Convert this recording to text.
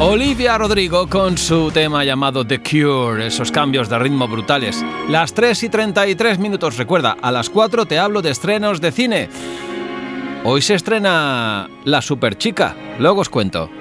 Olivia Rodrigo con su tema llamado The Cure, esos cambios de ritmo brutales. Las 3:33, recuerda, a las 4 te hablo de estrenos de cine. Hoy se estrena La Superchica, luego os cuento.